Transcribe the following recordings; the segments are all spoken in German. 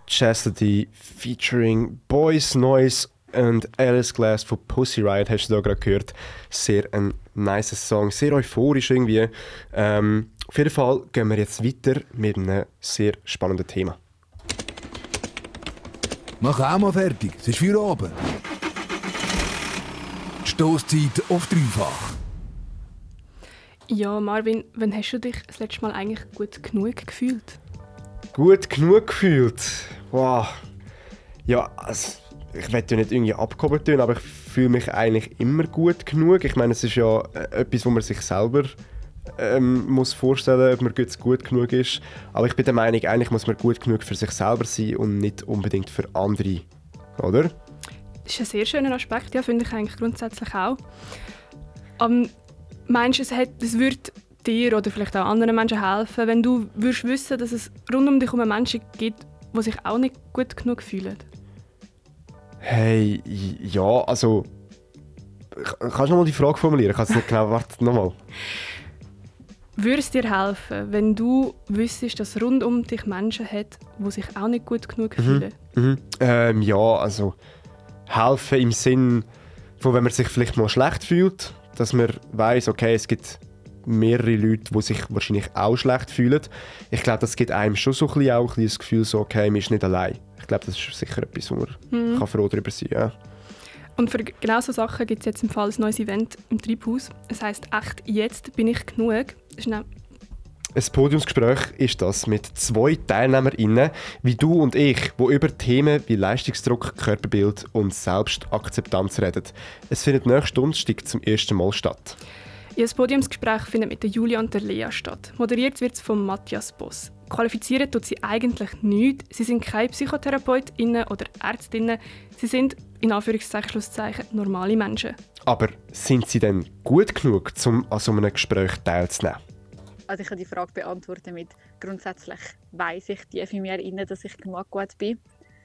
Chastity featuring Boys Noise und Alice Glass von Pussy Riot hast du da gerade gehört. Sehr ein nice Song, sehr euphorisch irgendwie. Auf jeden Fall gehen wir jetzt weiter mit einem sehr spannenden Thema. Mach auch mal fertig, es ist Feierabend. Die Stosszeit auf dreifach. Ja, Marvin, wann hast du dich das letzte Mal eigentlich gut genug gefühlt? Gut genug gefühlt? Wow. Ja, also, ich will ja nicht irgendwie abgehoben tun, aber ich fühle mich eigentlich immer gut genug. Ich meine, es ist ja etwas, wo man sich selber muss vorstellen, ob man gut genug ist. Aber ich bin der Meinung, eigentlich muss man gut genug für sich selber sein und nicht unbedingt für andere. Oder? Das ist ein sehr schöner Aspekt, ja, finde ich eigentlich grundsätzlich auch. Meinst du, es würde dir oder vielleicht auch anderen Menschen helfen, wenn du würdest wissen, dass es rund um dich herum Menschen gibt, die sich auch nicht gut genug fühlen? Hey, ja, also... Kannst du noch mal die Frage formulieren? Ich kann es nicht genau... Warte, nochmal. Würde es dir helfen, wenn du wüsstest, dass rund um dich Menschen hat, die sich auch nicht gut genug fühlen? Ja, also... Helfen im Sinn von, wenn man sich vielleicht mal schlecht fühlt, dass man weiss, okay, es gibt mehrere Leute, die sich wahrscheinlich auch schlecht fühlen. Ich glaube, das gibt einem schon so ein bisschen auch das Gefühl, so, okay, man ist nicht allein. Ich glaube, das ist sicher etwas, wo man kann froh darüber sein kann. Ja. Und für genau solche Sachen gibt es jetzt im Fall ein neues Event im Treibhaus. Es heisst «Echt, jetzt bin ich genug». Das ist ein Podiumsgespräch ist das mit 2 TeilnehmerInnen, wie du und ich, die über Themen wie Leistungsdruck, Körperbild und Selbstakzeptanz reden. Es findet nächsten Donnerstag zum ersten Mal statt. Ja, das Podiumsgespräch findet mit der Julia und der Lea statt. Moderiert wird es von Matthias Boss. Qualifiziert tut sie eigentlich nichts. Sie sind keine PsychotherapeutInnen oder Ärztinnen. Sie sind, in Anführungszeichen, Schlusszeichen, normale Menschen. Aber sind sie denn gut genug, um an so einem Gespräch teilzunehmen? Also ich kann die Frage beantworten mit grundsätzlich weiss ich tief in mir inne, dass ich genug gut bin.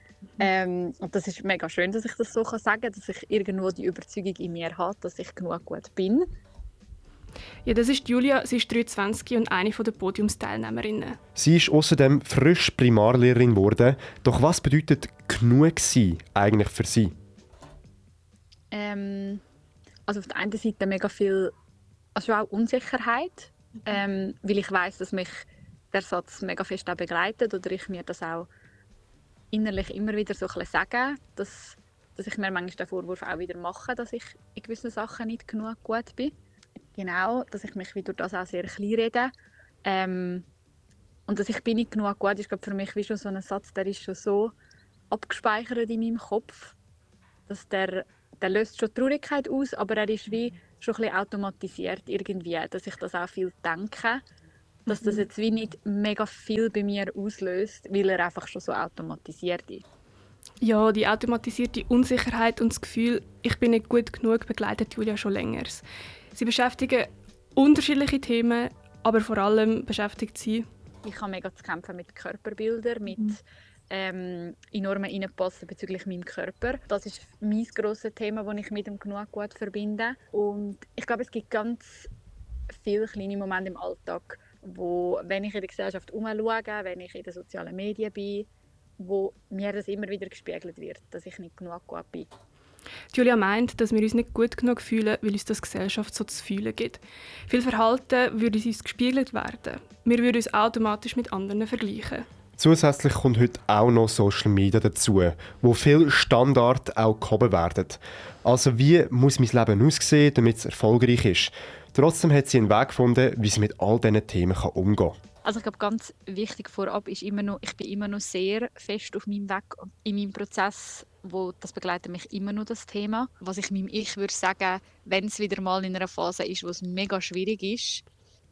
Und das ist mega schön, dass ich das so sagen kann, dass ich irgendwo die Überzeugung in mir habe, dass ich genug gut bin. Ja, das ist Julia, sie ist 23 und eine der Podiumsteilnehmerinnen. Sie ist außerdem frisch Primarlehrerin geworden. Doch was bedeutet genug sein eigentlich für sie? Also auf der einen Seite mega viel, also auch Unsicherheit, weil ich weiss, dass mich der Satz mega fest auch begleitet oder ich mir das auch innerlich immer wieder so ein bisschen sage, dass ich mir manchmal den Vorwurf auch wieder mache, dass ich in gewissen Sachen nicht genug gut bin. Genau, dass ich mich durch das auch sehr klein rede. Und dass ich bin nicht genug gut ist, glaube für mich wie schon so ein Satz, der ist schon so abgespeichert in meinem Kopf, dass der löst schon Traurigkeit aus, aber er ist wie schon ein bisschen automatisiert irgendwie, dass ich das auch viel denke, dass das jetzt wie nicht mega viel bei mir auslöst, weil er einfach schon so automatisiert ist. Ja, die automatisierte Unsicherheit und das Gefühl, ich bin nicht gut genug, begleitet Julia schon länger. Sie beschäftigen unterschiedliche Themen, aber vor allem beschäftigt sie. Ich habe mega zu kämpfen mit Körperbildern, mit enormen Reinpassen bezüglich meinem Körper. Das ist mein grosses Thema, das ich mit dem genug gut verbinde. Und ich glaube, es gibt ganz viele kleine Momente im Alltag, wo, wenn ich in der Gesellschaft umschaue, wenn ich in den sozialen Medien bin, wo mir das immer wieder gespiegelt wird, dass ich nicht genug gut bin. Julia meint, dass wir uns nicht gut genug fühlen, weil uns das Gesellschaft so zu fühlen gibt. Viel Verhalten würde uns gespiegelt werden. Wir würden uns automatisch mit anderen vergleichen. Zusätzlich kommt heute auch noch Social Media dazu, wo viele Standards auch gehoben werden. Also wie muss mein Leben aussehen, damit es erfolgreich ist? Trotzdem hat sie einen Weg gefunden, wie sie mit all diesen Themen umgehen kann. Also ich glaube, ganz wichtig vorab ist immer noch, ich bin immer noch sehr fest auf meinem Weg in meinem Prozess, das begleitet mich immer noch das Thema. Was ich meinem Ich würde sagen, wenn es wieder mal in einer Phase ist, wo es mega schwierig ist,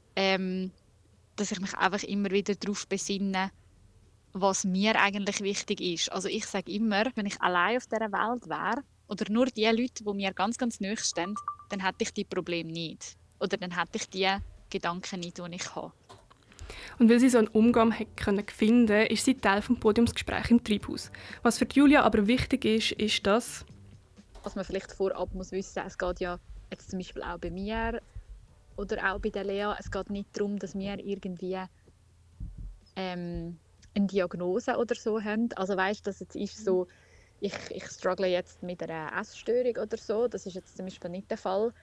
dass ich mich einfach immer wieder darauf besinne, was mir eigentlich wichtig ist. Also ich sage immer, wenn ich allein auf dieser Welt wäre oder nur die Leute, die mir ganz, ganz nahe stehen, dann hätte ich die Probleme nicht. Oder dann hätte ich die Gedanken nicht, die ich habe. Und weil sie so einen Umgang finden konnte, ist sie Teil des Podiumsgesprächs im Treibhaus. Was für Julia aber wichtig ist, dass... Was man vielleicht vorab muss wissen, es geht ja jetzt zum Beispiel auch bei mir oder auch bei der Lea, es geht nicht darum, dass wir irgendwie eine Diagnose oder so haben. Also weißt, dass jetzt ist so, ich struggle jetzt mit einer Essstörung oder so. Das ist jetzt zum Beispiel nicht der Fall.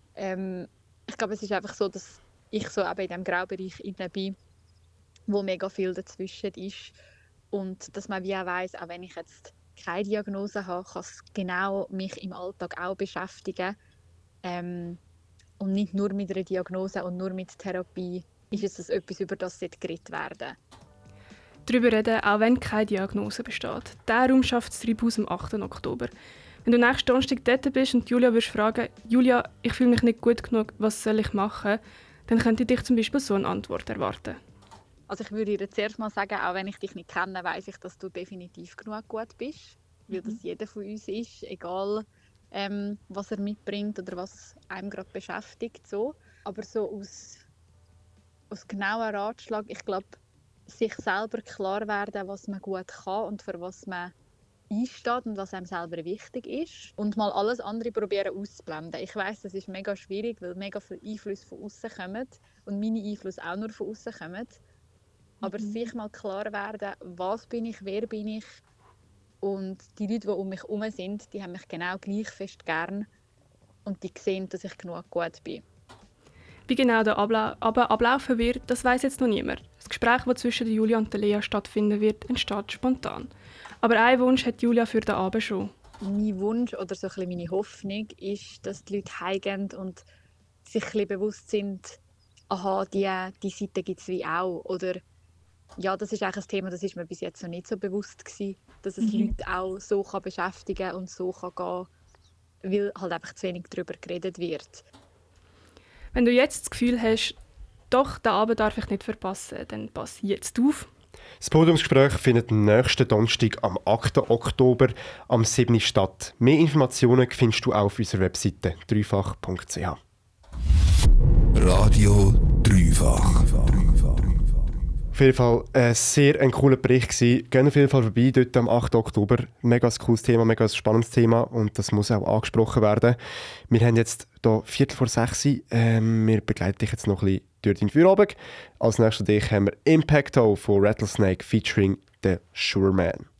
Ich glaube, es ist einfach so, dass ich so eben in diesem Graubereich inne bin, wo mega viel dazwischen ist. Und dass man wie auch weiss, auch wenn ich jetzt keine Diagnose habe, kann es genau mich im Alltag auch beschäftigen. Und nicht nur mit einer Diagnose und nur mit Therapie ist es etwas, über das geredet werden. Darüber reden, auch wenn keine Diagnose besteht. Darum schafft das Treibhaus am 8. Oktober. Wenn du nächsten Donnerstag dort bist und Julia würdest fragen, Julia, ich fühle mich nicht gut genug, was soll ich machen? Dann könnte dich zum Beispiel so eine Antwort erwarten. Also ich würde dir zuerst mal sagen, auch wenn ich dich nicht kenne, weiss ich, dass du definitiv genug gut bist. Weil das jeder von uns ist, egal was er mitbringt oder was einem gerade beschäftigt. So. Aber so aus genauen Ratschlag, ich glaube, sich selber klar werden, was man gut kann und für was man einsteht und was einem selber wichtig ist. Und mal alles andere probieren auszublenden. Ich weiss, das ist mega schwierig, weil mega viele Einflüsse von außen kommen und meine Einflüsse auch nur von außen kommen. Aber sich mal klar werden, was bin ich, wer bin ich. Und die Leute, die um mich herum sind, die haben mich genau gleich fest gern. Und die sehen, dass ich genug gut bin. Wie genau der ablaufen wird, das weiss jetzt noch niemand. Das Gespräch, das zwischen Julia und Lea stattfinden wird, entsteht spontan. Aber einen Wunsch hat Julia für den Abend schon. Mein Wunsch oder so ein bisschen meine Hoffnung ist, dass die Leute heimgehen und sich ein bisschen bewusst sind, aha, die Seite gibt es wie auch. Oder ja, das ist eigentlich ein Thema, das ist mir bis jetzt noch nicht so bewusst gewesen, dass es Leute auch so kann beschäftigen und so kann gehen, weil halt einfach zu wenig darüber geredet wird. Wenn du jetzt das Gefühl hast, doch, den Abend darf ich nicht verpassen, dann pass jetzt auf. Das Podiumsgespräch findet nächsten Donnerstag am 8. Oktober am 7. statt. Mehr Informationen findest du auf unserer Webseite dreifach.ch. Radio Dreifach. Auf jeden Fall ein sehr cooler Bericht gewesen. Geht auf jeden Fall vorbei dort am 8. Oktober. Mega cooles Thema, mega spannendes Thema und das muss auch angesprochen werden. Wir haben jetzt hier 5:45. Wir begleiten dich jetzt noch ein bisschen durch den Feierabend. Als nächstes haben wir Impact von Rattlesnake featuring The Sure Man.